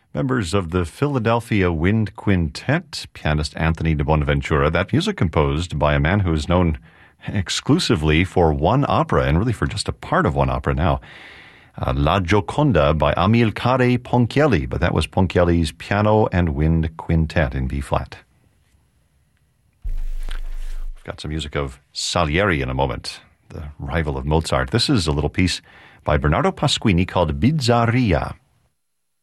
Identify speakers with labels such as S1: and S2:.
S1: Members of the Philadelphia Wind Quintet, pianist Anthony de Bonaventura, that music composed by a man who is known exclusively for one opera, and really for just a part of one opera now, La Gioconda by Amilcare Ponchielli, but that was Ponchielli's Piano and Wind Quintet in B-flat. We've got some music of Salieri in a moment, the rival of Mozart. This is a little piece by Bernardo Pasquini called Bizzarria.